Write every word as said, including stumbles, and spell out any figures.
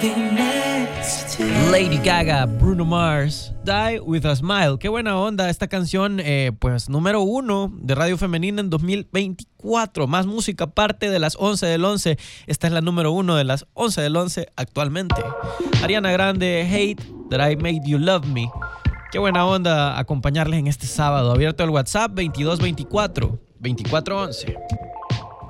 Lady Gaga, Bruno Mars, Die With A Smile. Qué buena onda esta canción, eh, pues número uno de Radio Femenina en dos mil veinticuatro. Más música aparte de las once del once. Esta es la número uno de las once del once actualmente. Ariana Grande, Hate That I Made You Love Me. Qué buena onda acompañarles en este sábado. Abierto el WhatsApp veintidós veinticuatro veinticuatro once.